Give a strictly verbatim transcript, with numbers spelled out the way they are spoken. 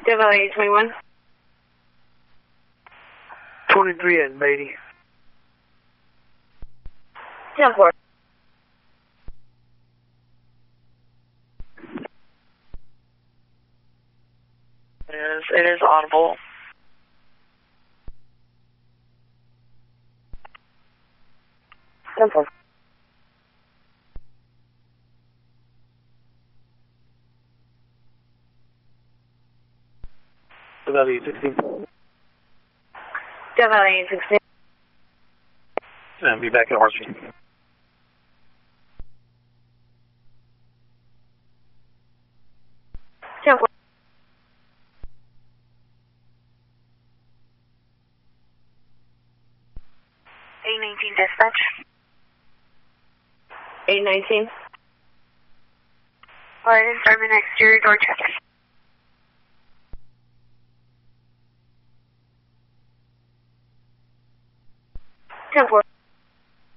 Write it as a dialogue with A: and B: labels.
A: Devil eight twenty-one.
B: twenty-three and Beatty.
A: ten four.
C: It is, it is audible.
A: ten four.
B: Devil eight sixteen.
A: Devil eight sixteen.
B: And be back at Horsey.
A: ten four.
C: eight nineteen dispatch.
A: eight nineteen.
C: Alright, Starman exterior door check.
A: ten four.